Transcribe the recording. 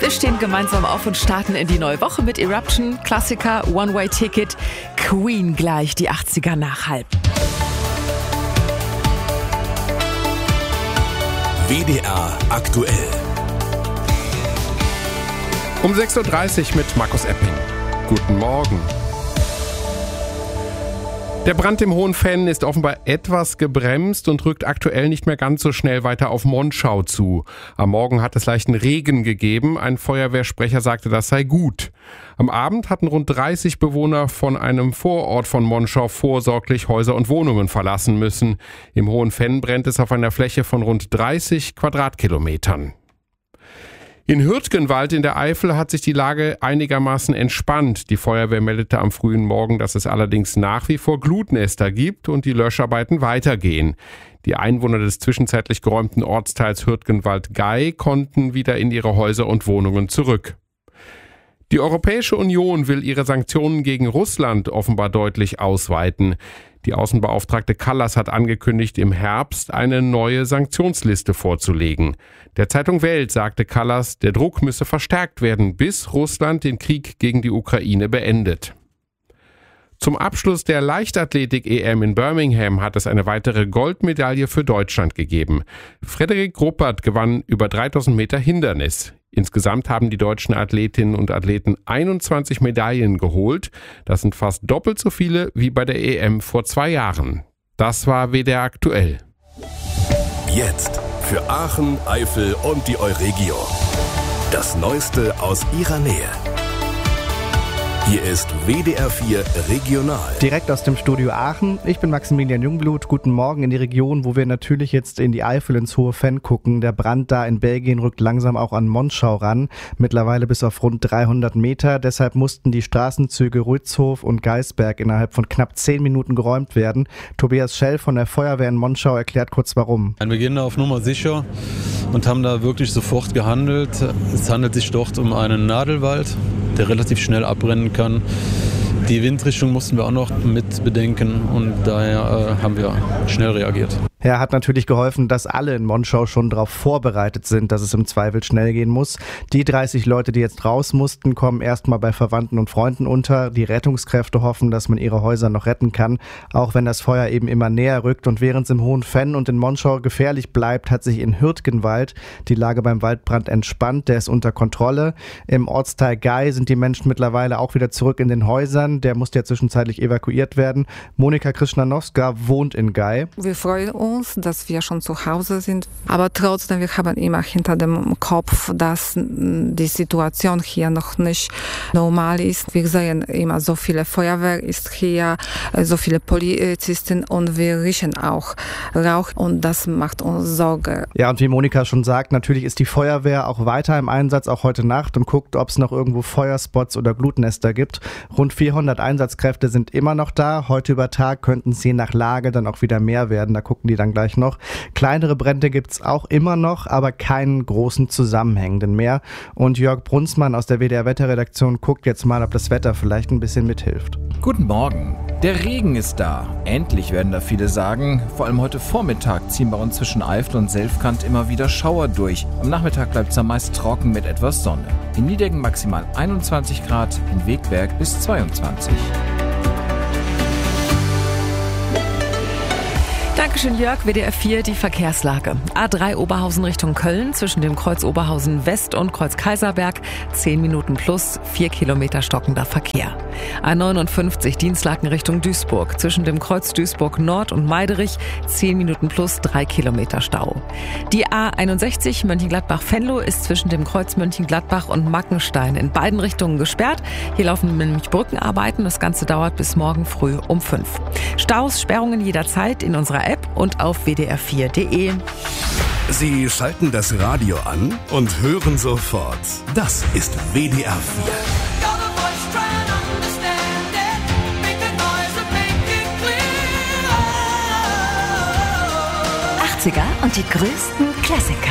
Wir stehen gemeinsam auf und starten in die neue Woche mit Eruption, Klassiker, One-Way-Ticket, Queen gleich, die 80er nach halb. WDR aktuell. Um 6.30 Uhr mit Markus Epping. Guten Morgen. Der Brand im Hohenfenn ist offenbar etwas gebremst und rückt aktuell nicht mehr ganz so schnell weiter auf Monschau zu. Am Morgen hat es leichten Regen gegeben. Ein Feuerwehrsprecher sagte, das sei gut. Am Abend hatten rund 30 Bewohner von einem Vorort von Monschau vorsorglich Häuser und Wohnungen verlassen müssen. Im Hohenfenn brennt es auf einer Fläche von rund 30 Quadratkilometern. In Hürtgenwald in der Eifel hat sich die Lage einigermaßen entspannt. Die Feuerwehr meldete am frühen Morgen, dass es allerdings nach wie vor Glutnester gibt und die Löscharbeiten weitergehen. Die Einwohner des zwischenzeitlich geräumten Ortsteils Hürtgenwald-Gei konnten wieder in ihre Häuser und Wohnungen zurück. Die Europäische Union will ihre Sanktionen gegen Russland offenbar deutlich ausweiten. Die Außenbeauftragte Kallas hat angekündigt, im Herbst eine neue Sanktionsliste vorzulegen. Der Zeitung Welt sagte Kallas, der Druck müsse verstärkt werden, bis Russland den Krieg gegen die Ukraine beendet. Zum Abschluss der Leichtathletik-EM in Birmingham hat es eine weitere Goldmedaille für Deutschland gegeben. Frederik Ruppert gewann über 3000 Meter Hindernis. Insgesamt haben die deutschen Athletinnen und Athleten 21 Medaillen geholt. Das sind fast doppelt so viele wie bei der EM vor 2 Jahren. Das war WDR aktuell. Jetzt für Aachen, Eifel und die Euregio. Das Neueste aus ihrer Nähe. Hier ist WDR 4 Regional. Direkt aus dem Studio Aachen. Ich bin Maximilian Jungblut. Guten Morgen in die Region, wo wir natürlich jetzt in die Eifel ins Hohenfenn gucken. Der Brand da in Belgien rückt langsam auch an Monschau ran. Mittlerweile bis auf rund 300 Meter. Deshalb mussten die Straßenzüge Rützhof und Geisberg innerhalb von knapp 10 Minuten geräumt werden. Tobias Schell von der Feuerwehr in Monschau erklärt kurz warum. Wir gehen da auf Nummer sicher und haben da wirklich sofort gehandelt. Es handelt sich dort um einen Nadelwald, der relativ schnell abbrennen kann. Die Windrichtung mussten wir auch noch mit bedenken und daher haben wir schnell reagiert. Er hat natürlich geholfen, dass alle in Monschau schon darauf vorbereitet sind, dass es im Zweifel schnell gehen muss. Die 30 Leute, die jetzt raus mussten, kommen erstmal bei Verwandten und Freunden unter. Die Rettungskräfte hoffen, dass man ihre Häuser noch retten kann, auch wenn das Feuer eben immer näher rückt. Und während es im Hohenfenn und in Monschau gefährlich bleibt, hat sich in Hürtgenwald die Lage beim Waldbrand entspannt. Der ist unter Kontrolle. Im Ortsteil Gei sind die Menschen mittlerweile auch wieder zurück in den Häusern. Der musste ja zwischenzeitlich evakuiert werden. Monika Krishnanowska wohnt in Gei. Wir freuen uns, dass wir schon zu Hause sind. Aber trotzdem, wir haben immer hinter dem Kopf, dass die Situation hier noch nicht normal ist. Wir sehen immer, so viele Feuerwehr ist hier, so viele Polizisten und wir riechen auch Rauch und das macht uns Sorge. Ja, und wie Monika schon sagt, natürlich ist die Feuerwehr auch weiter im Einsatz, auch heute Nacht und guckt, ob es noch irgendwo Feuerspots oder Glutnester gibt. Rund 400 Einsatzkräfte sind immer noch da. Heute über Tag könnten es je nach Lage dann auch wieder mehr werden. Da gucken die dann gleich noch. Kleinere Brände gibt's auch immer noch, aber keinen großen zusammenhängenden mehr. Und Jörg Brunsmann aus der WDR Wetterredaktion guckt jetzt mal, ob das Wetter vielleicht ein bisschen mithilft. Guten Morgen. Der Regen ist da. Endlich werden da viele sagen. Vor allem heute Vormittag ziehen bei uns zwischen Eifel und Selfkant immer wieder Schauer durch. Am Nachmittag bleibt es dann meist trocken mit etwas Sonne. In Niedecken maximal 21 Grad, in Wegberg bis 22. Dankeschön, Jörg. WDR 4, die Verkehrslage. A3 Oberhausen Richtung Köln, zwischen dem Kreuz Oberhausen West und Kreuz Kaiserberg, 10 Minuten plus, 4 Kilometer stockender Verkehr. A59 Dienstlaken Richtung Duisburg, zwischen dem Kreuz Duisburg Nord und Meiderich, 10 Minuten plus, 3 Kilometer Stau. Die A61 Mönchengladbach-Venlo ist zwischen dem Kreuz Mönchengladbach und Mackenstein in beiden Richtungen gesperrt. Hier laufen nämlich Brückenarbeiten. Das Ganze dauert bis morgen früh um 5. Staus, Sperrungen jederzeit in unserer App und auf wdr4.de. Sie schalten das Radio an und hören sofort. Das ist WDR 4. 80er und die größten Klassiker.